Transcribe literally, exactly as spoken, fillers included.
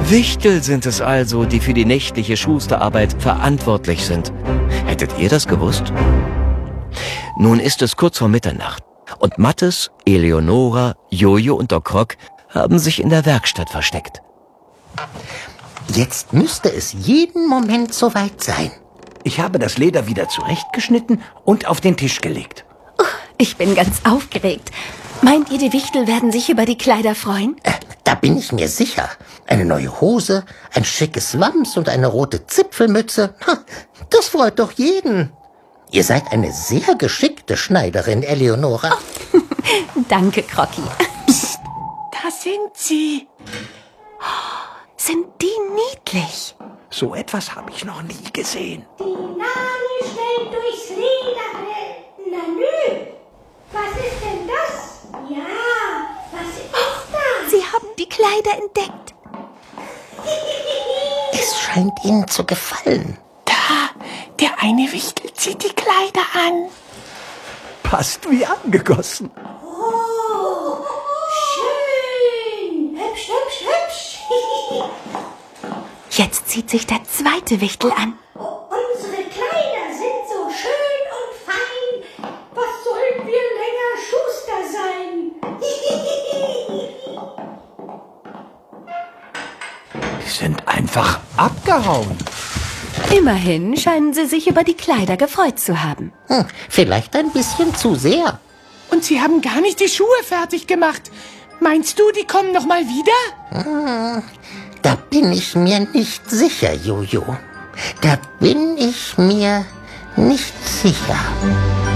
Wichtel sind es also, die für die nächtliche Schusterarbeit verantwortlich sind. Hättet ihr das gewusst? Nun ist es kurz vor Mitternacht und Mathis, Eleonora, Jojo und Doc Rock haben sich in der Werkstatt versteckt. Jetzt müsste es jeden Moment soweit sein. Ich habe das Leder wieder zurechtgeschnitten und auf den Tisch gelegt. Oh, ich bin ganz aufgeregt. Meint ihr, die Wichtel werden sich über die Kleider freuen? Äh, da bin ich mir sicher. Eine neue Hose, ein schickes Wams und eine rote Zipfelmütze. Ha, das freut doch jeden. Ihr seid eine sehr geschickte Schneiderin, Eleonora. Oh, danke, Crocky. Psst, da sind sie. Oh, sind die niedlich? So etwas habe ich noch nie gesehen. Die Nadel schnell durchs Leder. Na nü, was ist denn das? Ja, was ist das? Sie haben die Kleider entdeckt. Es scheint Ihnen zu gefallen. Da, der eine Wichtel zieht die Kleider an. Passt wie angegossen. Oh, schön. Hübsch, hübsch, hübsch. Jetzt zieht sich der zweite Wichtel an. Unsere Kleider sind so schön und fein. Was sollen wir länger Schuster sein? Die sind einfach abgehauen. Immerhin scheinen sie sich über die Kleider gefreut zu haben. Hm, vielleicht ein bisschen zu sehr. Und sie haben gar nicht die Schuhe fertig gemacht. Meinst du, die kommen noch mal wieder? Hm, da bin ich mir nicht sicher, Jojo. Da bin ich mir nicht sicher.